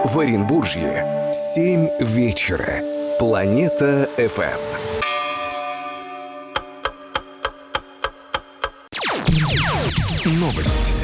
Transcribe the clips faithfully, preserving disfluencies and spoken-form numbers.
В Оренбуржье семь вечера. Планета эф эм. Новости.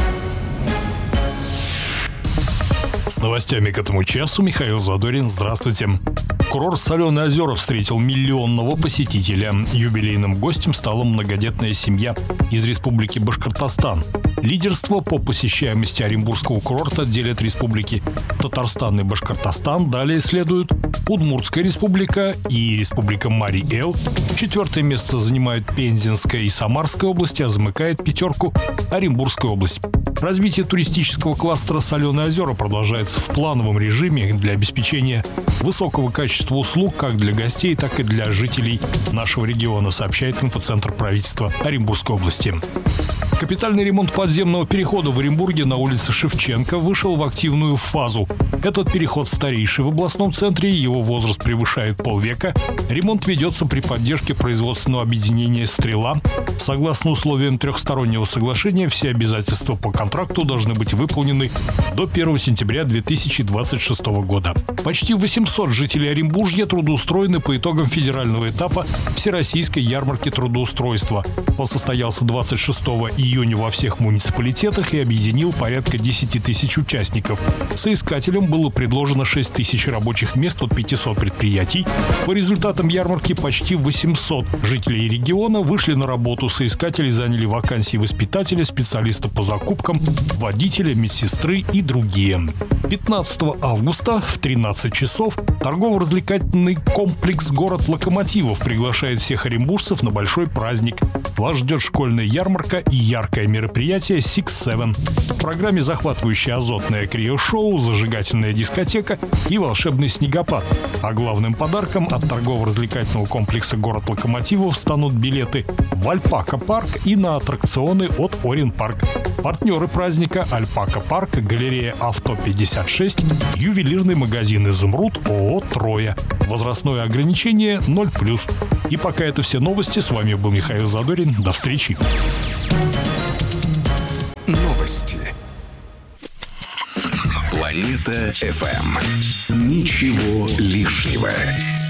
С новостями к этому часу Михаил Задорин. Здравствуйте. Курорт «Соленые озера» встретил миллионного посетителя. Юбилейным гостем стала многодетная семья из Республики Башкортостан. Лидерство по посещаемости Оренбургского курорта делят республики Татарстан и Башкортостан. Далее следуют Удмуртская республика и Республика Марий-Эл. Четвертое место занимают Пензенская и Самарская области, а замыкает пятерку Оренбургская область. Развитие туристического кластера «Соленые озера» продолжается в плановом режиме для обеспечения высокого качества услуг как для гостей, так и для жителей нашего региона, сообщает инфоцентр правительства Оренбургской области. Капитальный ремонт подземного перехода в Оренбурге на улице Шевченко вышел в активную фазу. Этот переход старейший в областном центре, его возраст превышает полвека. Ремонт ведется при поддержке производственного объединения «Стрела». Согласно условиям трехстороннего соглашения, все обязательства по контракту должны быть выполнены до первого сентября две тысячи двадцать шестого года. Почти восемьсот жителей Оренбуржья трудоустроены по итогам федерального этапа Всероссийской ярмарки трудоустройства. Он состоялся двадцать шестого июня во всех муниципалитетах и объединил порядка десять тысяч участников. Соискателям было предложено шесть тысяч рабочих мест от пятисот предприятий. По результатам ярмарки почти восемьсот жителей региона вышли на работу. Соискатели заняли вакансии воспитателя, специалиста по закупкам, водителя, медсестры и другие. пятнадцатого августа в тринадцать часов торгово-развлекательный комплекс «Город локомотивов» приглашает всех оренбуржцев на большой праздник. Вас ждет школьная ярмарка и яркое мероприятие Six Seven. В программе захватывающее азотное крио-шоу, зажигательная дискотека и волшебный снегопад. А главным подарком от торгово-развлекательного комплекса «Город локомотивов» станут билеты в Альпака-парк и на аттракционы от Оренпарк. Партнеры праздника: Альпака-парк, галерея Авто пятьдесят шесть, ювелирный магазин «Изумруд», ООО «Троя». Возрастное ограничение ноль плюс. И пока это все новости. С вами был Михаил Задорин. До встречи. Новости. Планета эф эм. Ничего лишнего.